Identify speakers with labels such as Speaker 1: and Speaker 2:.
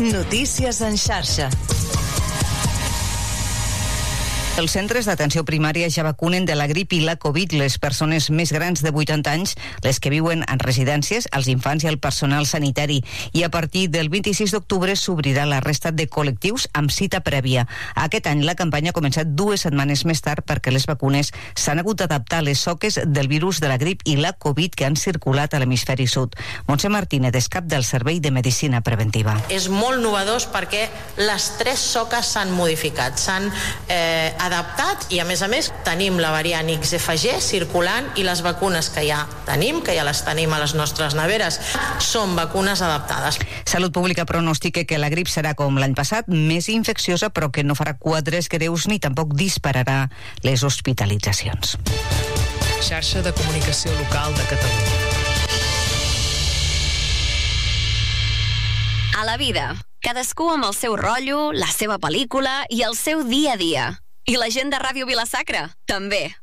Speaker 1: Notícies en xarxa. Els centres d'atenció primària ja vacunen de la grip i la Covid les persones més grans de 80 anys, les que viuen en residències, els infants i el personal sanitari. I a partir del 26 d'octubre s'obrirà la resta de col·lectius amb cita prèvia. Aquest any la campanya ha començat 2 setmanes més tard perquè les vacunes s'han hagut d'adaptar a les soques del virus de la grip i la Covid que han circulat a l'hemisferi sud. Montse Martínez és cap del Servei de Medicina Preventiva.
Speaker 2: És molt novedós perquè les 3 soques s'han modificat, s'han adaptat i a més tenim la variant XFG circulant i les vacunes que ja tenim, que ja les tenim a les nostres neveres, són vacunes adaptades.
Speaker 1: Salut Pública pronostica que la grip serà com l'any passat, més infecciosa però que no farà quadres greus ni tampoc dispararà les hospitalitzacions.
Speaker 3: Xarxa de comunicació local de Catalunya.
Speaker 4: A la vida, cadascú amb el seu rotllo, la seva pel·lícula i el seu dia a dia. I la gent de Ràdio Vila-sacra, també.